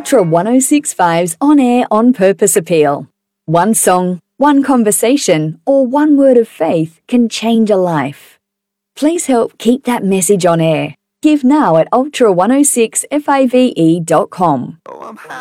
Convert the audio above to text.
Ultra 1065's on-air, on-purpose appeal. One song, one conversation, or one word of faith can change a life. Please help keep that message on air. Give now at ultra106fave.com. Oh, I'm high.